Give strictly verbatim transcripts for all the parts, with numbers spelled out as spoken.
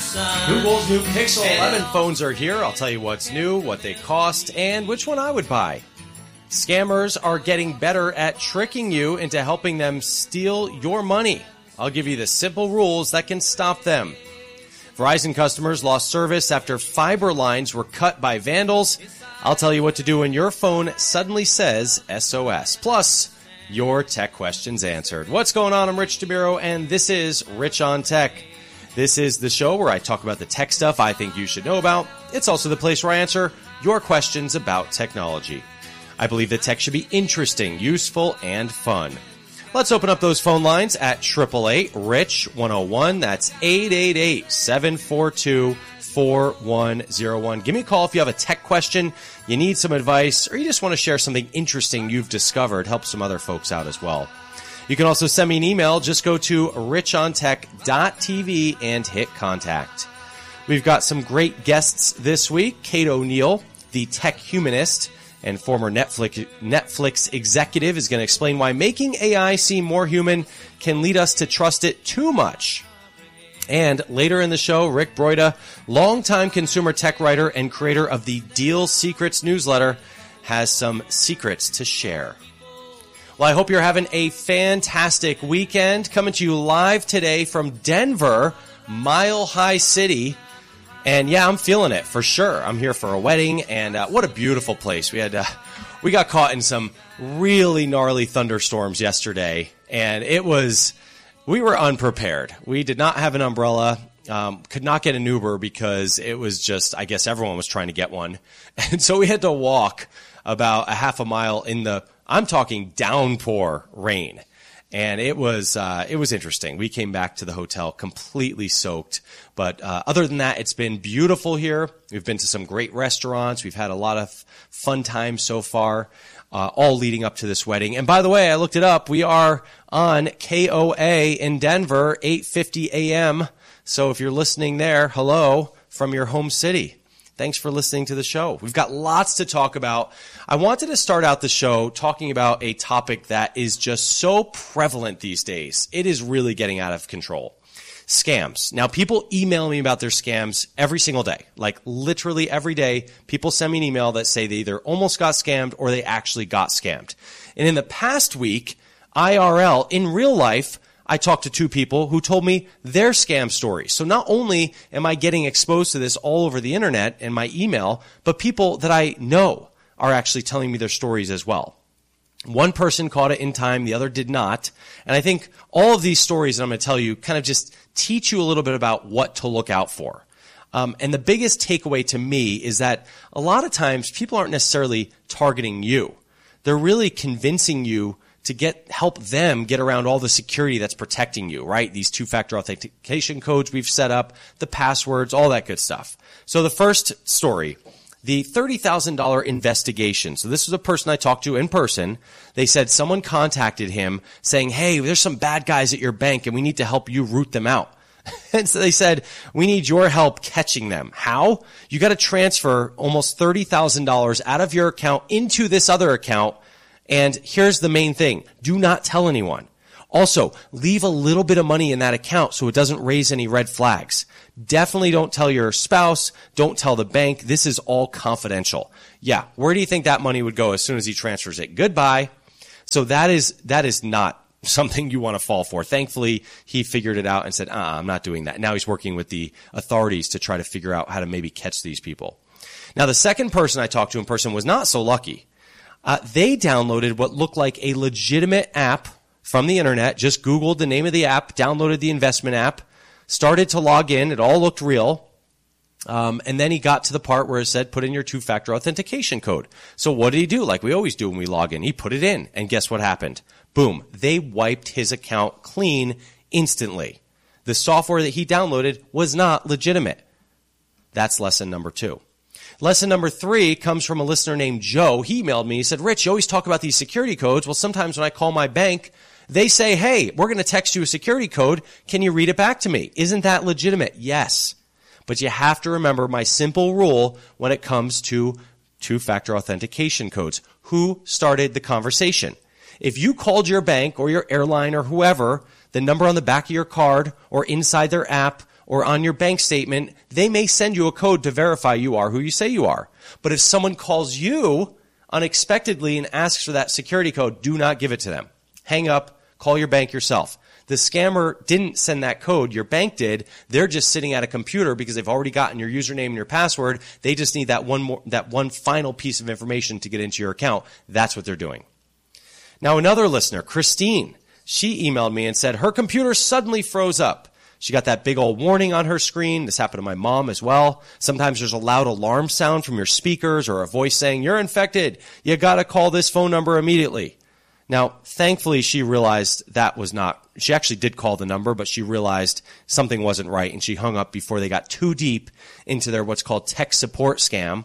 Google's new Pixel eleven phones are here. I'll tell you what's new, what they cost, and which one I would buy. Scammers are getting better at tricking you into helping them steal your money. I'll give you the simple rules that can stop them. Verizon customers lost service after fiber lines were cut by vandals. I'll tell you what to do when your phone suddenly says S O S. Plus, your tech questions answered. What's going on? I'm Rich DeMiro, and this is Rich on Tech. This is the show where I talk about the tech stuff I think you should know about. It's also the place where I answer your questions about technology. I believe that tech should be interesting, useful, and fun. Let's open up those phone lines at eight eight eight, RICH one oh one. That's eight eight eight, seven four two, four one oh one. Give me a call if you have a tech question, you need some advice, or you just want to share something interesting you've discovered. Help some other folks out as well. You can also send me an email. Just go to rich on tech dot t v and hit contact. We've got some great guests this week. Kate O'Neill, the tech humanist and former Netflix Netflix executive, is going to explain why making A I seem more human can lead us to trust it too much. And later in the show, Rick Broida, longtime consumer tech writer and creator of the Deal Secrets newsletter, has some secrets to share. Well, I hope you're having a fantastic weekend. Coming to you live today from Denver, Mile High City. And yeah, I'm feeling it for sure. I'm here for a wedding, and uh, what a beautiful place. We had uh, we got caught in some really gnarly thunderstorms yesterday, and it was we were unprepared. We did not have an umbrella, um, could not get an Uber because it was just, I guess everyone was trying to get one, and so we had to walk about a half a mile in the, I'm talking downpour rain. And it was uh, it was interesting. We came back to the hotel completely soaked. But uh, other than that, it's been beautiful here. We've been to some great restaurants. We've had a lot of fun times so far, uh, all leading up to this wedding. And by the way, I looked it up. We are on K O A in Denver, eight fifty a.m. So if you're listening there, hello from your home city. Thanks for listening to the show. We've got lots to talk about. I wanted to start out the show talking about a topic that is just so prevalent these days. It is really getting out of control. Scams. Now, people email me about their scams every single day. Like literally every day, people send me an email that say they either almost got scammed or they actually got scammed. And in the past week, I R L, in real life, I talked to two people who told me their scam stories. So not only am I getting exposed to this all over the internet and my email, but people that I know are actually telling me their stories as well. One person caught it in time, the other did not. And I think all of these stories that I'm going to tell you kind of just teach you a little bit about what to look out for. Um, and the biggest takeaway to me is that a lot of times people aren't necessarily targeting you. They're really convincing you to get help them get around all the security that's protecting you, right? These two-factor authentication codes we've set up, the passwords, all that good stuff. So the first story, the thirty thousand dollars investigation. So this was a person I talked to in person. They said someone contacted him saying, hey, there's some bad guys at your bank and we need to help you root them out. And so they said, we need your help catching them. How? You got to transfer almost thirty thousand dollars out of your account into this other account. And here's the main thing. Do not tell anyone. Also, leave a little bit of money in that account so it doesn't raise any red flags. Definitely don't tell your spouse. Don't tell the bank. This is all confidential. Yeah, where do you think that money would go as soon as he transfers it? Goodbye. So that is that is not something you want to fall for. Thankfully, he figured it out and said, uh-uh, I'm not doing that. Now he's working with the authorities to try to figure out how to maybe catch these people. Now, the second person I talked to in person was not so lucky. Uh, they downloaded what looked like a legitimate app from the internet, just Googled the name of the app, downloaded the investment app, started to log in. It all looked real. Um, and then he got to the part where it said, put in your two-factor authentication code. So what did he do? Like we always do when we log in. He put it in. And guess what happened? Boom. They wiped his account clean instantly. The software that he downloaded was not legitimate. That's lesson number two. Lesson number three comes from a listener named Joe. He emailed me. He said, Rich, you always talk about these security codes. Well, sometimes when I call my bank, they say, hey, we're going to text you a security code. Can you read it back to me? Isn't that legitimate? Yes. But you have to remember my simple rule when it comes to two-factor authentication codes. Who started the conversation? If you called your bank or your airline or whoever, the number on the back of your card or inside their app or on your bank statement, they may send you a code to verify you are who you say you are. But if someone calls you unexpectedly and asks for that security code, do not give it to them. Hang up, call your bank yourself. The scammer didn't send that code, your bank did. They're just sitting at a computer because they've already gotten your username and your password. They just need that one more, that one final piece of information to get into your account. That's what they're doing. Now another listener, Christine, she emailed me and said her computer suddenly froze up. She got that big old warning on her screen. This happened to my mom as well. Sometimes there's a loud alarm sound from your speakers or a voice saying, you're infected. You got to call this phone number immediately. Now, thankfully, she realized that was not, she actually did call the number, but she realized something wasn't right, and she hung up before they got too deep into their what's called tech support scam.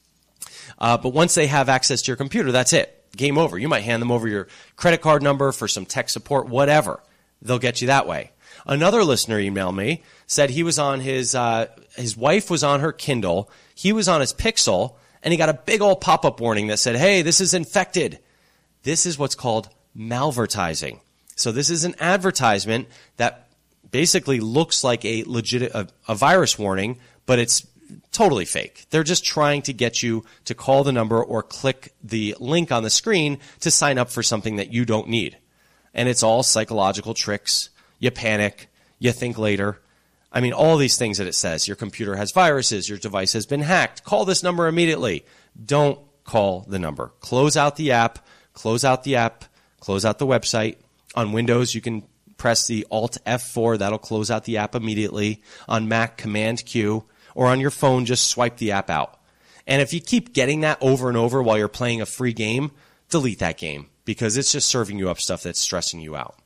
Uh, but once they have access to your computer, that's it. Game over. You might hand them over your credit card number for some tech support, whatever. They'll get you that way. Another listener emailed me, said he was on his, uh, his wife was on her Kindle, he was on his Pixel, and he got a big old pop-up warning that said, hey, this is infected. This is what's called malvertising. So this is an advertisement that basically looks like a legit, a, a virus warning, but it's totally fake. They're just trying to get you to call the number or click the link on the screen to sign up for something that you don't need. And it's all psychological tricks. You panic. You think later. I mean, all these things that it says. Your computer has viruses. Your device has been hacked. Call this number immediately. Don't call the number. Close out the app. Close out the app. Close out the website. On Windows, you can press the Alt F four. That'll close out the app immediately. On Mac, Command Q. Or on your phone, just swipe the app out. And if you keep getting that over and over while you're playing a free game, delete that game because it's just serving you up stuff that's stressing you out.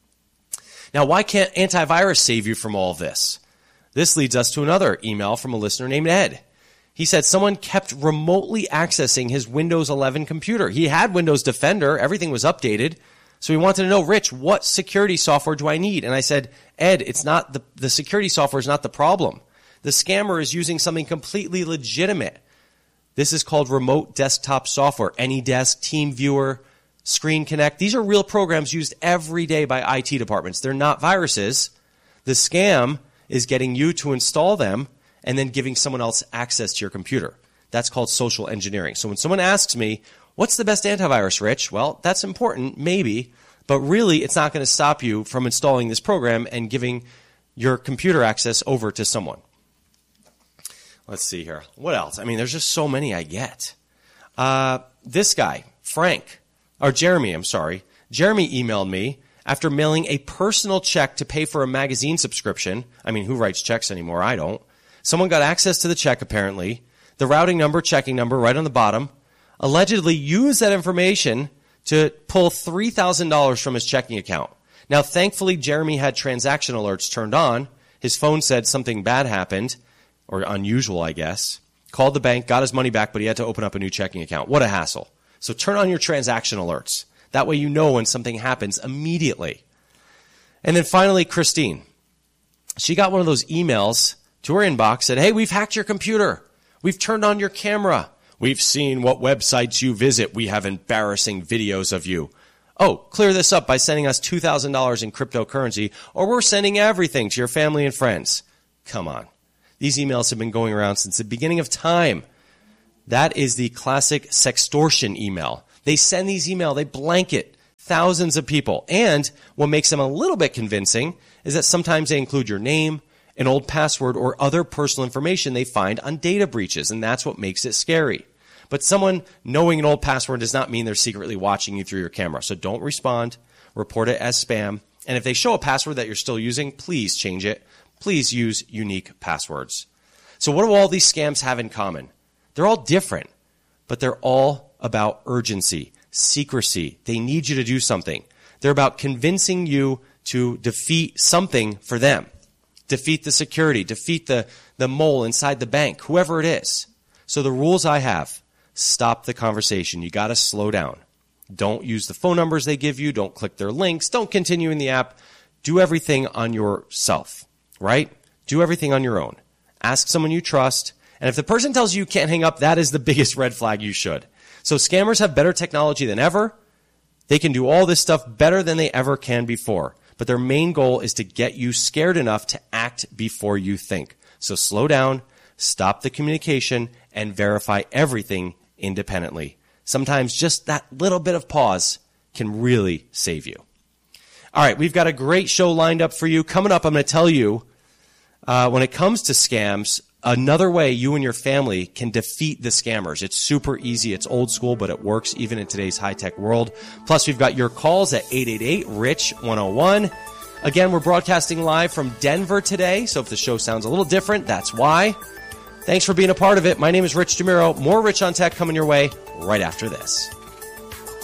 Now, why can't antivirus save you from all of this? This leads us to another email from a listener named Ed. He said someone kept remotely accessing his Windows eleven computer. He had Windows Defender. Everything was updated. So he wanted to know, Rich, what security software do I need? And I said, Ed, it's not the, the security software is not the problem. The scammer is using something completely legitimate. This is called remote desktop software, AnyDesk, TeamViewer, Screen Connect. These are real programs used every day by I T departments. They're not viruses. The scam is getting you to install them and then giving someone else access to your computer. That's called social engineering. So when someone asks me, what's the best antivirus, Rich? Well, that's important, maybe, but really it's not going to stop you from installing this program and giving your computer access over to someone. Let's see here. What else? I mean, there's just so many I get. Uh, this guy, Frank, or Jeremy, I'm sorry. Jeremy emailed me after mailing a personal check to pay for a magazine subscription. I mean, who writes checks anymore? I don't. Someone got access to the check, apparently. The routing number, checking number, right on the bottom. Allegedly used that information to pull three thousand dollars from his checking account. Now, thankfully, Jeremy had transaction alerts turned on. His phone said something bad happened. Or unusual, I guess, called the bank, got his money back, but he had to open up a new checking account. What a hassle. So turn on your transaction alerts. That way you know when something happens immediately. And then finally, Christine. She got one of those emails to her inbox, said, hey, we've hacked your computer. We've turned on your camera. We've seen what websites you visit. We have embarrassing videos of you. Oh, clear this up by sending us two thousand dollars in cryptocurrency, or we're sending everything to your family and friends. Come on. These emails have been going around since the beginning of time. That is the classic sextortion email. They send these emails, they blanket thousands of people. And what makes them a little bit convincing is that sometimes they include your name, an old password, or other personal information they find on data breaches. And that's what makes it scary. But someone knowing an old password does not mean they're secretly watching you through your camera. So don't respond. Report it as spam. And if they show a password that you're still using, please change it. Please use unique passwords. So what do all these scams have in common? They're all different, but they're all about urgency, secrecy. They need you to do something. They're about convincing you to defeat something for them. Defeat the security, defeat the, the mole inside the bank, whoever it is. So the rules I have, stop the conversation. You got to slow down. Don't use the phone numbers they give you. Don't click their links. Don't continue in the app. Do everything on yourself. Right? Do everything on your own. Ask someone you trust. And if the person tells you you can't hang up, that is the biggest red flag you should. So scammers have better technology than ever. They can do all this stuff better than they ever can before. But their main goal is to get you scared enough to act act before you think. So slow down, stop the communication, and verify everything independently. Sometimes just that little bit of pause can really save you. All right, we've got a great show lined up for you. Coming up, I'm going to tell you, uh, when it comes to scams, another way you and your family can defeat the scammers. It's super easy. It's old school, but it works even in today's high-tech world. Plus, we've got your calls at eight eight eight, R I C H, one oh one. Again, we're broadcasting live from Denver today, so if the show sounds a little different, that's why. Thanks for being a part of it. My name is Rich DeMuro. More Rich on Tech coming your way right after this.